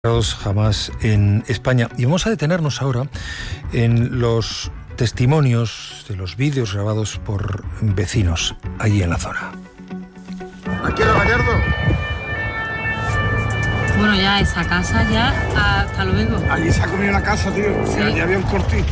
Jamás en España. Y vamos a detenernos ahora en los testimonios de los vídeos grabados por vecinos allí en la zona. Aquí era Gallardo. Bueno, ya esa casa ya hasta luego. Allí se ha comido la casa, tío. Sí. Allí había un cortín.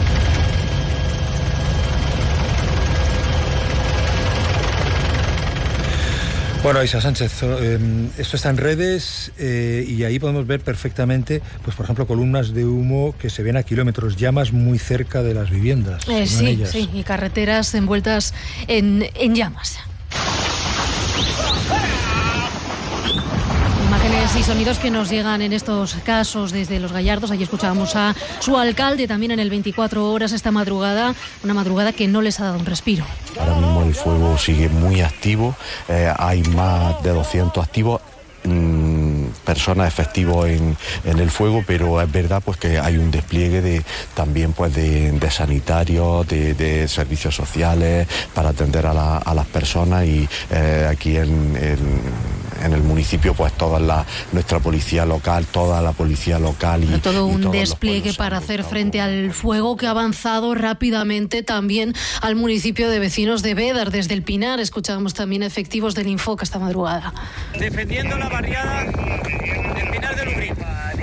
Bueno, Isa Sánchez, esto está en redes y ahí podemos ver perfectamente, pues por ejemplo, columnas de humo que se ven a kilómetros, llamas muy cerca de las viviendas. Sí, y carreteras envueltas en llamas. Imágenes y sonidos que nos llegan en estos casos desde Los Gallardos. Allí escuchábamos a su alcalde también en el 24 horas esta madrugada, una madrugada que no les ha dado un respiro. Ahora mismo el fuego sigue muy activo, hay más de 200 activos. Personas efectivos en el fuego, pero es verdad pues que hay un despliegue también pues de sanitarios, de servicios sociales para atender a las personas y aquí en el municipio pues nuestra policía local, toda la policía local y todo un despliegue para hacer frente al fuego que ha avanzado rápidamente también al municipio de vecinos de Bédar. Desde el Pinar escuchábamos también efectivos del Infoca esta madrugada. Defendiendo la barriada del Pinar de Lubrín.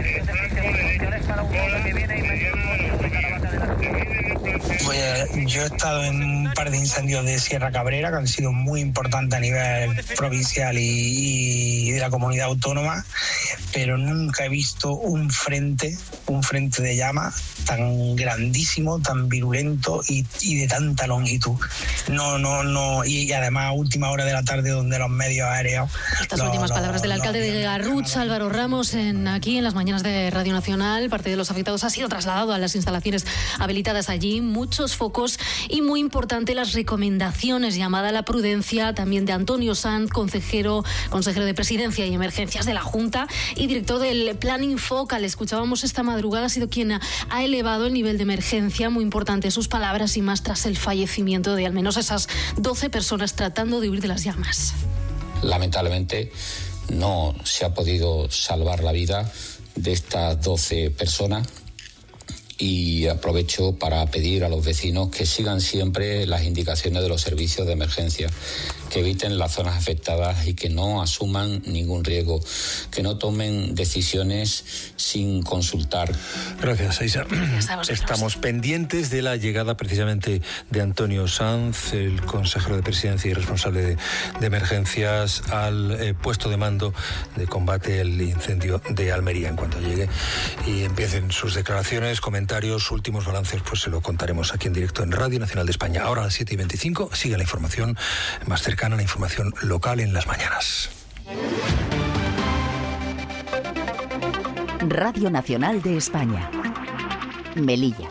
Pues yo he estado en un par de incendios de Sierra Cabrera que han sido muy importantes a nivel provincial y de la comunidad autónoma, pero nunca he visto un frente de llamas tan grandísimo, tan virulento y de tanta longitud. No, y además a última hora de la tarde donde los medios aéreos... Estas últimas palabras del alcalde de Garruch, Álvaro Ramos, aquí en las mañanas de Radio Nacional. Parte de los afectados ha sido trasladado a las instalaciones habilitadas allí. Muchos focos y muy importante las recomendaciones, llamada a la prudencia también de Antonio Sanz, consejero de Presidencia y Emergencias de la Junta y director del Plan Infoca. Le escuchábamos esta madrugada, ha sido quien ha elevado el nivel de emergencia, muy importante sus palabras y más tras el fallecimiento de al menos esas 12 personas tratando de huir de las llamas. Lamentablemente no se ha podido salvar la vida de estas 12 personas. Y aprovecho para pedir a los vecinos que sigan siempre las indicaciones de los servicios de emergencia, que eviten las zonas afectadas y que no asuman ningún riesgo, que no tomen decisiones sin consultar. Gracias, Isa. Estamos pendientes de la llegada precisamente de Antonio Sanz, el consejero de Presidencia y responsable de emergencias, al puesto de mando de combate al incendio de Almería. En cuanto llegue y empiecen sus declaraciones, comentarios, últimos balances, pues se lo contaremos aquí en directo en Radio Nacional de España. Ahora a las 7:25 sigue la información más cercana, la información local en las mañanas. Radio Nacional de España. Melilla.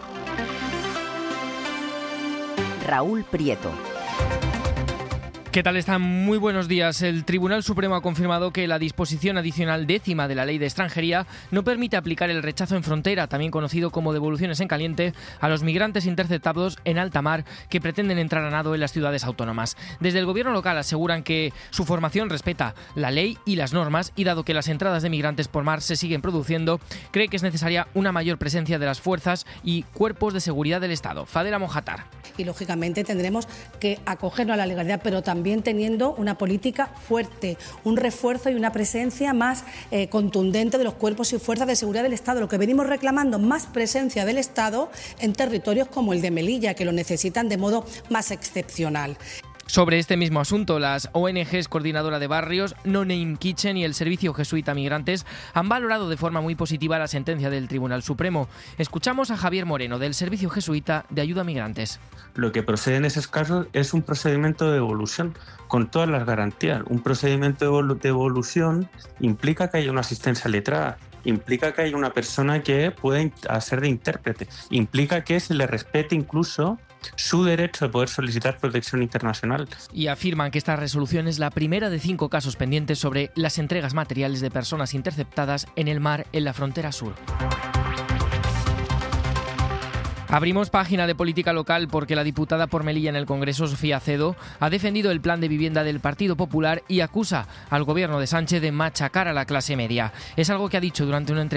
Raúl Prieto. ¿Qué tal están? Muy buenos días. El Tribunal Supremo ha confirmado que la disposición adicional 10ª de la Ley de Extranjería no permite aplicar el rechazo en frontera, también conocido como devoluciones en caliente, a los migrantes interceptados en alta mar que pretenden entrar a nado en las ciudades autónomas. Desde el gobierno local aseguran que su formación respeta la ley y las normas y, dado que las entradas de migrantes por mar se siguen produciendo, cree que es necesaria una mayor presencia de las fuerzas y cuerpos de seguridad del Estado. Fadela Mojatar. Y lógicamente tendremos que acogernos a la legalidad, pero también teniendo una política fuerte, un refuerzo y una presencia más contundente de los cuerpos y fuerzas de seguridad del Estado. Lo que venimos reclamando, más presencia del Estado en territorios como el de Melilla, que lo necesitan de modo más excepcional. Sobre este mismo asunto, las ONGs Coordinadora de Barrios, No Name Kitchen y el Servicio Jesuita Migrantes han valorado de forma muy positiva la sentencia del Tribunal Supremo. Escuchamos a Javier Moreno, del Servicio Jesuita de Ayuda a Migrantes. Lo que procede en esos casos es un procedimiento de devolución con todas las garantías. Un procedimiento de devolución implica que haya una asistencia letrada, implica que haya una persona que pueda hacer de intérprete, implica que se le respete incluso su derecho de poder solicitar protección internacional. Y afirman que esta resolución es la primera de 5 casos pendientes sobre las entregas materiales de personas interceptadas en el mar en la frontera sur. Abrimos página de política local porque la diputada por Melilla en el Congreso, Sofía Acedo, ha defendido el plan de vivienda del Partido Popular y acusa al gobierno de Sánchez de machacar a la clase media. Es algo que ha dicho durante una entrevista